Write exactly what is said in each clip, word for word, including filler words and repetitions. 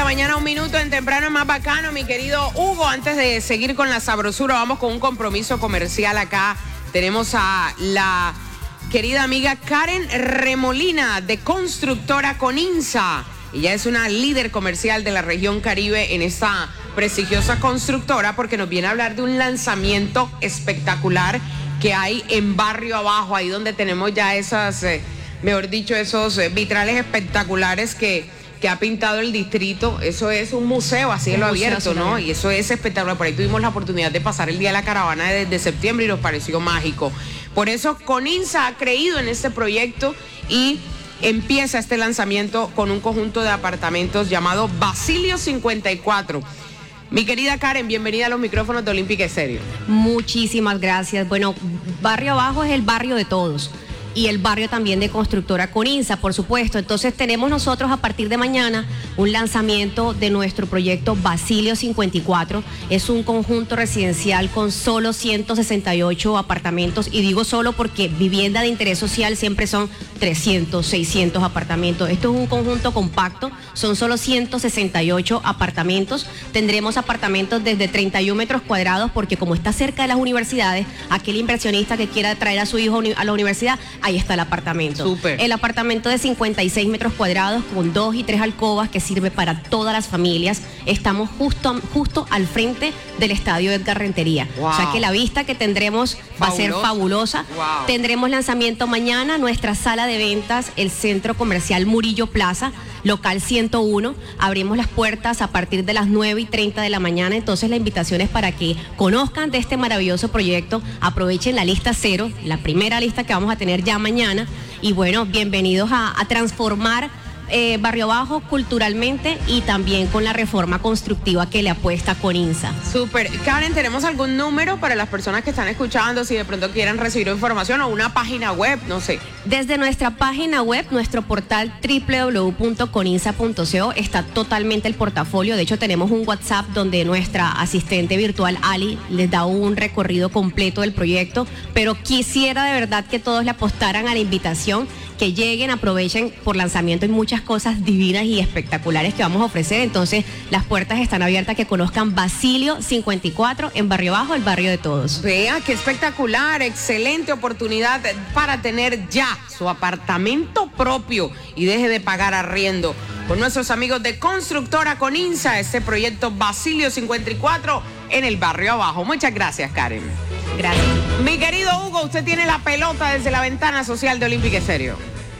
mañana, un minuto en Temprano es más bacano, mi querido Hugo. Antes de seguir con la sabrosura, vamos con un compromiso comercial acá. Tenemos a la querida amiga Karen Remolina de Constructora Coninsa. Ella es una líder comercial de la región Caribe en esta prestigiosa constructora porque nos viene a hablar de un lanzamiento espectacular que hay en Barrio Abajo, ahí donde tenemos ya esas, eh, mejor dicho, esos eh, vitrales espectaculares que, que ha pintado el distrito. Eso es un museo a cielo abierto, ¿no? Y eso es espectacular. Por ahí tuvimos la oportunidad de pasar el día de la caravana desde septiembre y nos pareció mágico. Por eso Coninsa ha creído en este proyecto y empieza este lanzamiento con un conjunto de apartamentos llamado Basilio cincuenta y cuatro. Mi querida Karen, bienvenida a los micrófonos de Olímpica Estéreo. Muchísimas gracias. Bueno, Barrio Abajo es el barrio de todos y el barrio también de Constructora Coninsa, por supuesto. Entonces tenemos nosotros a partir de mañana un lanzamiento de nuestro proyecto Basilio cincuenta y cuatro. Es un conjunto residencial con solo ciento sesenta y ocho apartamentos, y digo solo porque vivienda de interés social siempre son trescientos, seiscientos apartamentos. Esto es un conjunto compacto, son solo ciento sesenta y ocho apartamentos. Tendremos apartamentos desde treinta y un metros cuadrados, porque como está cerca de las universidades, aquel inversionista que quiera traer a su hijo a la universidad, ahí está el apartamento. Súper. El apartamento de cincuenta y seis metros cuadrados con dos y tres alcobas que sirve para todas las familias. Estamos justo, justo al frente del estadio Edgar Rentería. Wow. O sea que la vista que tendremos va a ser fabulosa. Wow. Tendremos lanzamiento mañana, nuestra sala de ventas, el Centro Comercial Murillo Plaza, local ciento uno. Abrimos las puertas a partir de las nueve y treinta de la mañana. Entonces la invitación es para que conozcan de este maravilloso proyecto, aprovechen la lista cero, la primera lista que vamos a tener ya mañana. Y bueno, bienvenidos a, a transformar eh, Barrio Bajo culturalmente y también con la reforma constructiva que le apuesta Coninsa. Súper. Karen, ¿tenemos algún número para las personas que están escuchando si de pronto quieren recibir información o una página web? No sé. Desde nuestra página web, nuestro portal doble u doble u doble u punto coninsa punto co, está totalmente el portafolio. De hecho, tenemos un WhatsApp donde nuestra asistente virtual Ali les da un recorrido completo del proyecto, pero quisiera de verdad que todos le apostaran a la invitación, que lleguen, aprovechen por lanzamiento. Hay muchas cosas divinas y espectaculares que vamos a ofrecer. Entonces las puertas están abiertas, que conozcan Basilio cincuenta y cuatro en Barrio Bajo, el barrio de todos. Vea, qué espectacular, excelente oportunidad para tener ya su apartamento propio y deje de pagar arriendo. Con nuestros amigos de Constructora Coninsa, este proyecto Basilio cincuenta y cuatro en el Barrio Abajo. Muchas gracias, Karen. Gracias. Mi querido Hugo, usted tiene la pelota desde la ventana social de Olímpica Estéreo.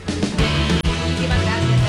Muchísimas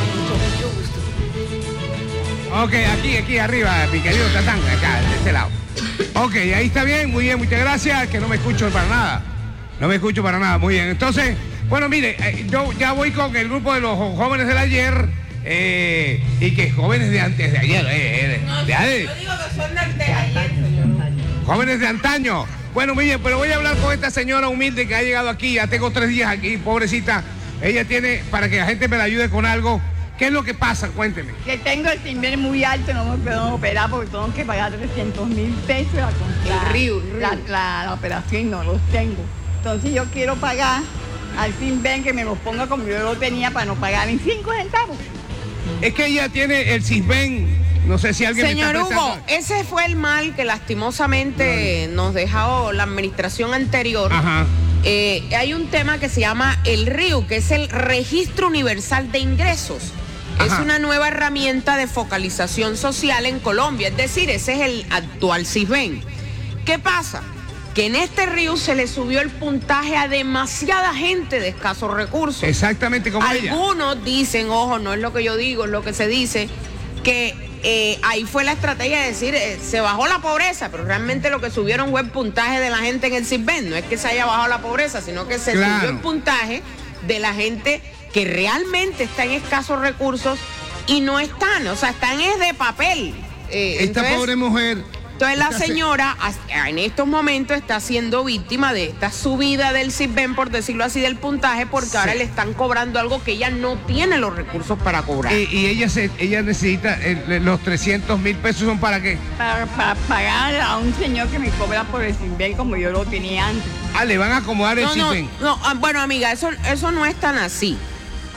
gracias, mucho gusto. Ok, aquí, aquí arriba, mi querido Tatán, acá, de este lado. Ok, ahí está bien, muy bien, muchas gracias, que no me escucho para nada. No me escucho para nada, muy bien. Entonces, bueno, mire, eh, yo ya voy con el grupo de los jóvenes del ayer, eh, y que jóvenes de antes de ayer, eh, eh, No, de, de, yo digo que son de ayer, señor. jóvenes de antaño. Bueno, muy bien, pero voy a hablar con esta señora humilde que ha llegado aquí, ya tengo tres días aquí, pobrecita. Ella tiene, para que la gente me la ayude con algo. ¿Qué es lo que pasa? Cuénteme. Que tengo el timbre muy alto, no me puedo operar porque tengo que pagar trescientos mil pesos la, El río, el río. La, la, la operación, no los tengo. Entonces yo quiero pagar al fin ven que me los ponga como yo lo tenía para no pagar ni cinco centavos. Es que ella tiene el Cisben. No sé si alguien Señor me está Hugo, prestando. ese fue el mal que lastimosamente nos dejó la administración anterior. Ajá. Eh, hay un tema que se llama el R I U, que es el Registro Universal de Ingresos. Es Ajá. una nueva herramienta de focalización social en Colombia, es decir, ese es el actual Cisben. ¿Qué pasa? Que en este R I U se le subió el puntaje a demasiada gente de escasos recursos. Exactamente como ella. Algunos dicen, ojo, no es lo que yo digo, es lo que se dice, que eh, ahí fue la estrategia de decir, eh, se bajó la pobreza, pero realmente lo que subieron fue el puntaje de la gente en el Cisben. No es que se haya bajado la pobreza, sino que se Claro. subió el puntaje de la gente que realmente está en escasos recursos y no están, o sea, están es de papel. Eh, Esta entonces, pobre mujer. Entonces la esta se- señora en estos momentos está siendo víctima de esta subida del Cisben, por decirlo así, del puntaje, porque Sí. ahora le están cobrando algo que ella no tiene los recursos para cobrar. Y, y ella se, ella necesita eh, los trescientos mil pesos. ¿Son para qué? Para, para pagar a un señor que me cobra por el Cisben como yo lo tenía antes. Ah, le van a acomodar el No, no, Cisben. no, ah, bueno, amiga, eso, eso no es tan así.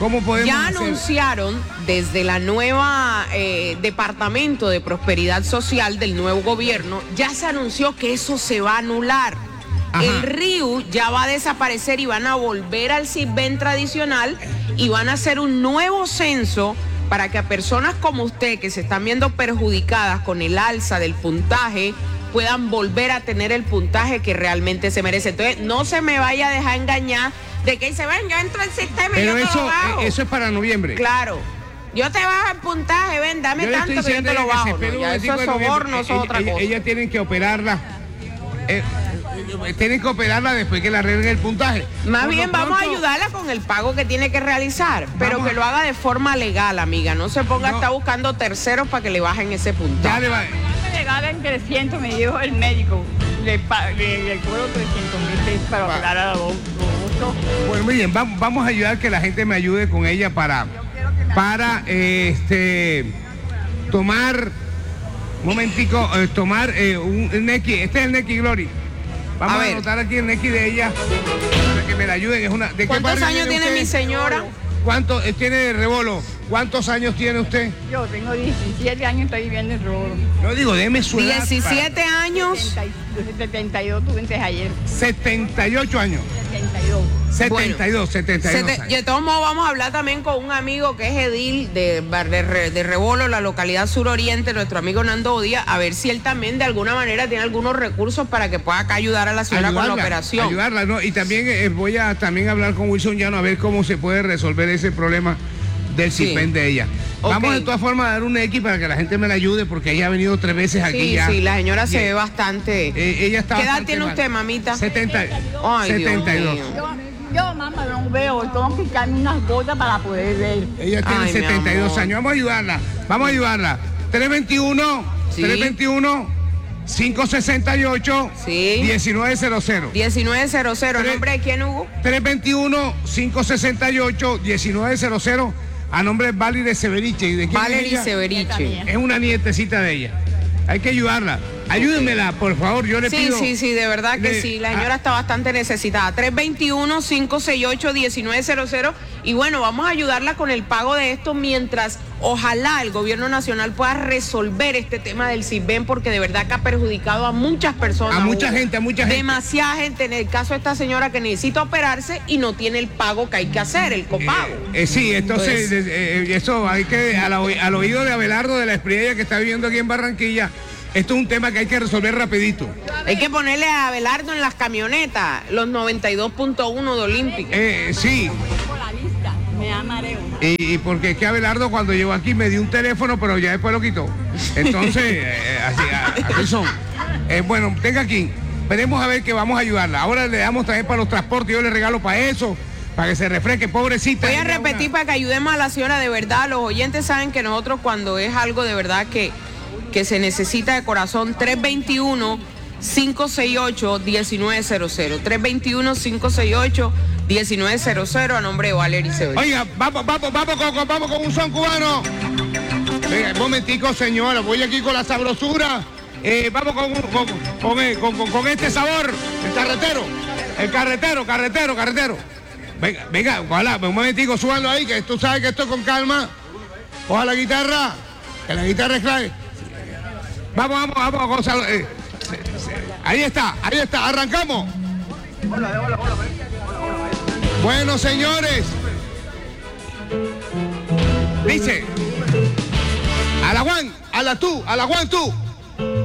¿Cómo podemos Ya hacer? anunciaron desde la nueva eh, Departamento de Prosperidad Social del nuevo gobierno, ya se anunció que eso se va a anular. Ajá. El R I U ya va a desaparecer y van a volver al SISBEN tradicional y van a hacer un nuevo censo para que a personas como usted que se están viendo perjudicadas con el alza del puntaje puedan volver a tener el puntaje que realmente se merece. Entonces, no se me vaya a dejar engañar de que dice, ven, yo entro al sistema y Pero yo te eso, lo bajo. eh, eso es para noviembre. Claro. Yo te bajo el puntaje, ven, dame Yo le tanto estoy que yo te diciendo lo que se bajo. espere ¿no? un Ya momentico eso es de noviembre. soborno, eso es Ella- otra ella- cosa. Ellas tienen que operarla. eh, tienen que operarla después que le arreglen el puntaje. Más Por lo bien vamos a pronto, ayudarla con el pago que tiene que realizar, pero Vamos que a- lo haga de forma legal, amiga. No se ponga No. a estar buscando terceros para que le bajen ese Ya puntaje. le va. Me regalan trescientos, me dijo el médico. Le, pa- le, le cobro trescientos mil pesos para Va. operar a los dos. Bueno, muy bien, vamos, vamos a ayudar que la gente me ayude con ella para, para eh, este, tomar, un momentico, eh, tomar eh, un, un Neki, este es el Neki Glory. Vamos A a, ver. anotar aquí el Neki de ella para que me la ayuden. Es una, ¿de qué ¿Cuántos barrio años tiene usted? mi señora? ¿Cuánto eh, tiene de Rebolo? ¿Cuántos años tiene usted? Yo tengo diecisiete años, estoy viviendo en Rodoro. No digo, déme su edad. diecisiete años. setenta y dos, tuve antes ayer. para- setenta y ocho años. setenta y dos. setenta y dos, setenta y dos Sete- años. y de todos modos vamos a hablar también con un amigo que es edil de, Bar- de, Re- de Rebolo, la localidad suroriente, nuestro amigo Nando Odia, a ver si él también de alguna manera tiene algunos recursos para que pueda acá ayudar a la señora con la Ayudarla, operación. ayudarla, ¿no? Y también eh, voy a también hablar con Wilson Llano a ver cómo se puede resolver ese problema del Sí. CISBEN de ella. Ok. Vamos de todas formas a dar un X para que la gente me la ayude porque ella ha venido tres veces aquí Sí, ya. sí, la señora se Y- ve bastante. eh, ella está ¿Qué edad bastante tiene mal. usted, mamita? setenta, Ay, Dios setenta y dos. mío. Yo, yo, mamá, no veo, tengo que quitarme unas gotas para poder ver. Ella tiene Ay, mi setenta y dos amor. años. Vamos a ayudarla. Vamos a ayudarla. tres veintiuno, Sí. tres veintiuno, cinco sesenta y ocho, Sí. diecinueve cero cero. diecinueve cero cero, ¿a Tres- nombre de quién, Hugo? tres veintiuno, cinco sesenta y ocho, diecinueve cero cero, a nombre de Valerie Severiche. ¿Y de quién es Valerie ella? Severiche. Es una nietecita de ella. Hay que ayudarla. Ayúdenmela, por favor. Yo le Sí, pido. sí, sí, de verdad que le- sí. La a- señora está bastante necesitada. tres veintiuno, cinco sesenta y ocho, diecinueve cero cero. Y bueno, vamos a ayudarla con el pago de esto mientras ojalá el gobierno nacional pueda resolver este tema del CISBEN porque de verdad que ha perjudicado a muchas personas. A mucha Hugo. gente, a mucha gente. Demasiada gente. En el caso de esta señora que necesita operarse y no tiene el pago que hay que hacer, el copago. Eh, sí, entonces Pues- eh, eh, eso hay que, al, oí- al oído de Abelardo, de la experiencia que está viviendo aquí en Barranquilla, esto es un tema que hay que resolver rapidito. Hay que ponerle a Abelardo en las camionetas los noventa y dos punto uno de Olímpico. Eh, sí, Por la vista, me da mareo. y, y porque es que Abelardo cuando llegó aquí me dio un teléfono, pero ya después lo quitó. Entonces, eh, así, a- así son. Eh, bueno, tenga aquí. Esperemos a ver que vamos a ayudarla. Ahora le damos también para los transportes, yo le regalo para eso, para que se refresque, pobrecita. Voy a ella repetir una- para que ayudemos a la señora de verdad. Los oyentes saben que nosotros cuando es algo de verdad que, que se necesita de corazón, tres veintiuno, cinco sesenta y ocho, diecinueve cero cero. tres veintiuno, cinco sesenta y ocho, diecinueve cero cero a nombre de Valerie Severiche. Oiga, vamos, vamos, vamos con, con- vamos con un son cubano. Venga, un momentico, señora, voy aquí con la sabrosura. Eh, vamos con, un- con, con, eh, con- con- con este sabor, el carretero, el carretero, carretero, carretero. Venga, venga, ojalá, un momentico, súbanlo ahí, que tú sabes que esto es con calma. Coja la guitarra, que la guitarra es clave. Vamos, vamos, vamos, Gonzalo. eh, se- se- ahí está, ahí está, arrancamos. Bueno, señores. Dice, a la Juan, a la tú, a la Juan tú.